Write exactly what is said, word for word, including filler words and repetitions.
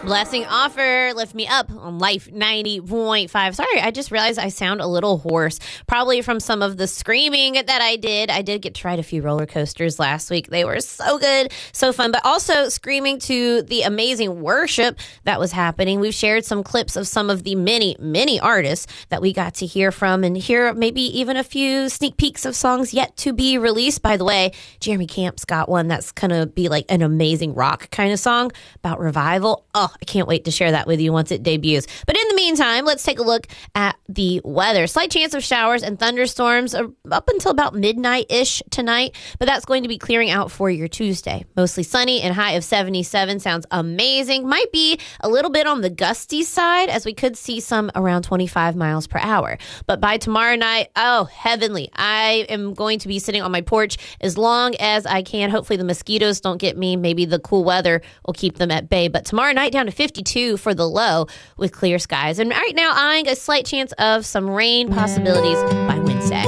Blessing Offer, Lift Me Up on Life ninety point five. Sorry, I just realized I sound a little hoarse. Probably from some of the screaming that I did. I did get to ride a few roller coasters last week. They were so good, so fun, but also screaming to the amazing worship that was happening. We've shared some clips of some of the many, many artists that we got to hear from and hear maybe even a few sneak peeks of songs yet to be released. By the way, Jeremy Camp's got one that's going to be like an amazing rock kind of song about revival. Oh, I can't wait to share that with you once it debuts. But in the meantime, let's take a look at the weather. Slight chance of showers and thunderstorms up until about midnight-ish tonight, but that's going to be clearing out for your Tuesday. Mostly sunny and high of seventy-seven. Sounds amazing. Might be a little bit on the gusty side as we could see some around twenty-five miles per hour. But by tomorrow night, oh, heavenly. I am going to be sitting on my porch as long as I can. Hopefully the mosquitoes don't get me. Maybe the cool weather will keep them at bay. But tomorrow night down to fifty-two for the low with clear skies. And right now eyeing a slight chance of some rain possibilities by Wednesday.